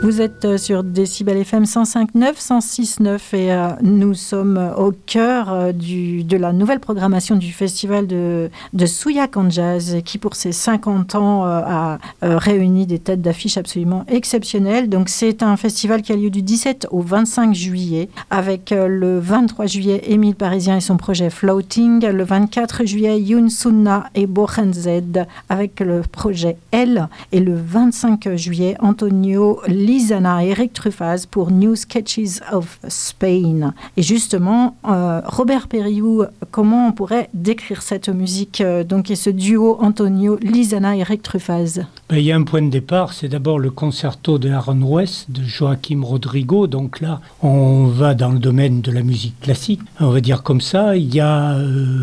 Vous êtes sur Décibel FM 105.9, 106.9 et nous sommes au cœur de la nouvelle programmation du festival de Souillac en jazz qui pour ses 50 ans a réuni des têtes d'affiche absolument exceptionnelles. Donc c'est un festival qui a lieu du 17 au 25 juillet avec le 23 juillet Émile Parisien et son projet Floating, le 24 juillet Youn Sunna et Bohenzed avec le projet L et le 25 juillet Antonio Lizana et Eric Truffaz pour New Sketches of Spain. Et justement, Robert Périou, comment on pourrait décrire cette musique donc, et ce duo Antonio Lizana et Eric Truffaz? Il y a un point de départ, c'est d'abord le concerto de Aaron West de Joaquim Rodrigo. Donc là, on va dans le domaine de la musique classique, on va dire comme ça. Il y a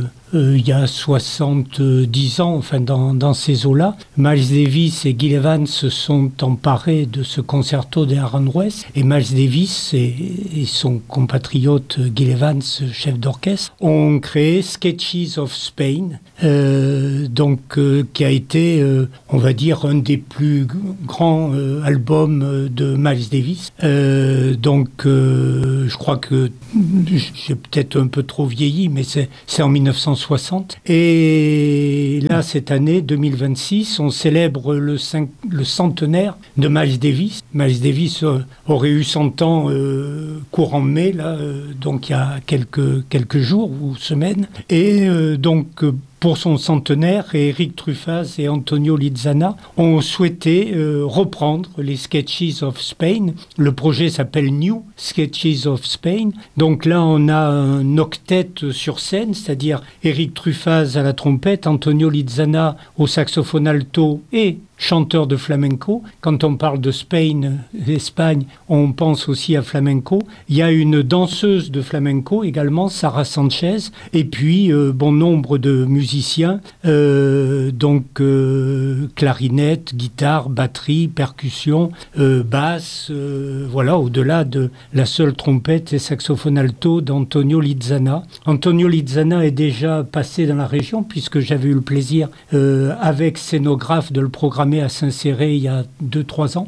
70 ans, enfin dans ces eaux-là, Miles Davis et Gil Evans se sont emparés de ce concerto d'Aaron West, et Miles Davis et son compatriote Gil Evans, chef d'orchestre, ont créé Sketches of Spain, qui a été, on va dire, un des plus grands albums de Miles Davis. Je crois que j'ai peut-être un peu trop vieilli, mais c'est en 1960. Et là, cette année, 2026, on célèbre le centenaire de Miles Davis. Miles Davis aurait eu 100 ans courant mai, là, donc il y a quelques jours ou semaines. Et pour son centenaire, Eric Truffaz et Antonio Lizana ont souhaité reprendre les Sketches of Spain. Le projet s'appelle New Sketches of Spain. Donc là, on a un octet sur scène, c'est-à-dire Eric Truffaz à la trompette, Antonio Lizana au saxophone alto et chanteur de flamenco. Quand on parle de Espagne, on pense aussi à flamenco. Il y a une danseuse de flamenco également, Sarah Sanchez, et puis bon nombre de musiciens, clarinette, guitare, batterie, percussion, basse, au-delà de la seule trompette et saxophone alto d'Antonio Lizana. Antonio Lizana est déjà passé dans la région puisque j'avais eu le plaisir avec scénographe de le programmer à Saint-Céré il y a 2-3 ans.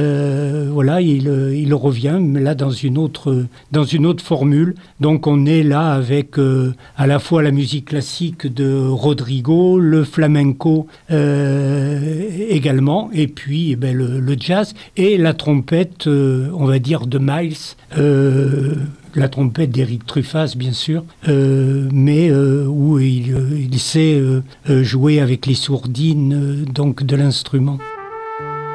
Il revient, mais là dans une autre formule. Donc on est là avec à la fois la musique classique de Rodrigo, le flamenco également, et puis le jazz et la trompette, on va dire, de Miles. La trompette d'Eric Truffaz, bien sûr, où il sait jouer avec les sourdines de l'instrument.